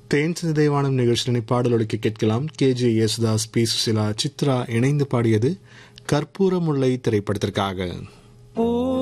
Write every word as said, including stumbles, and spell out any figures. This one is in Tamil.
தேன் சிதைவானம் நிகழ்ச்சியினை பாடலொலிக்க கேட்கலாம். K J Yesudas, B Susheela, Chitra இணைந்து பாடியது கற்பூர முல்லை திரைப்படத்திற்காக.